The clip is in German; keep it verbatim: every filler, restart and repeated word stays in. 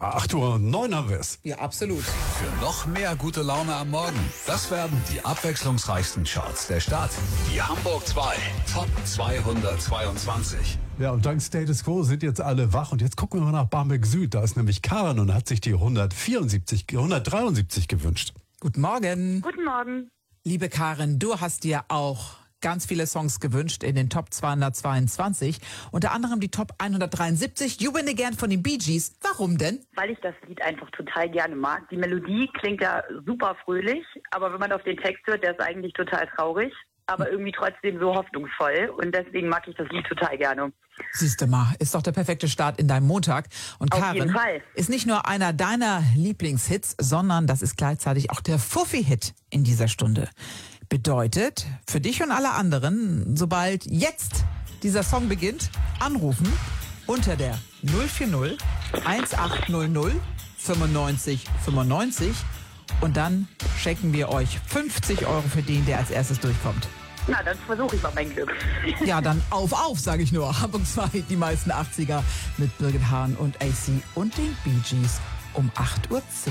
acht Uhr neun haben wir es. Ja, absolut. Für noch mehr gute Laune am Morgen. Das werden die abwechslungsreichsten Charts der Stadt. Die Hamburg zwei Top zweihundertzweiundzwanzig. Ja, und dank Status Quo sind jetzt alle wach. Und jetzt gucken wir mal nach Barmbek Süd. Da ist nämlich Karen und hat sich die hundertvierundsiebzig, hundertdreiundsiebzig gewünscht. Guten Morgen. Guten Morgen. Liebe Karen, du hast dir auch ganz viele Songs gewünscht in den Top zweihundertzweiundzwanzig. Unter anderem die Top hundertdreiundsiebzig, You Win Again von den Bee Gees. Warum denn? Weil ich das Lied einfach total gerne mag. Die Melodie klingt ja super fröhlich, aber wenn man auf den Text hört, der ist eigentlich total traurig, aber irgendwie trotzdem so hoffnungsvoll. Und deswegen mag ich das Lied total gerne. Siehst du mal, ist doch der perfekte Start in deinem Montag. Und Auf Karen jeden Fall. ist nicht nur einer deiner Lieblingshits, sondern das ist gleichzeitig auch der Fuffi-Hit in dieser Stunde. Bedeutet, für dich und alle anderen, sobald jetzt dieser Song beginnt, anrufen unter der null vier null eins acht null null fünfundneunzig fünfundneunzig und dann schenken wir euch fünfzig Euro für den, der als erstes durchkommt. Na, dann versuche ich mal mein Glück. Ja, dann auf, auf, sage ich nur. Hamburg zwei, die meisten achtziger mit Birgit Hahn und A C und den Bee Gees um acht Uhr zehn.